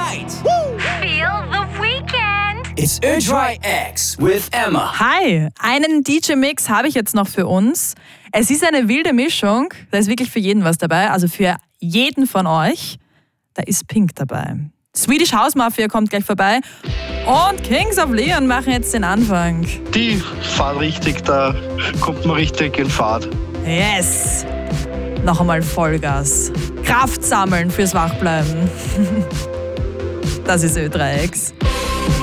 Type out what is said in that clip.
right. Feel the weekend. It's Ö3 X with Emma. Hi, einen DJ-Mix habe ich jetzt noch für uns. Es ist eine wilde Mischung, da ist wirklich für jeden was dabei, also für jeden von euch. Da ist Pink dabei. Swedish House Mafia kommt gleich vorbei und Kings of Leon machen jetzt den Anfang. Die fahren richtig, da kommt man richtig in Fahrt. Yes! Noch einmal Vollgas. Kraft sammeln fürs Wachbleiben. Das ist Ö3X.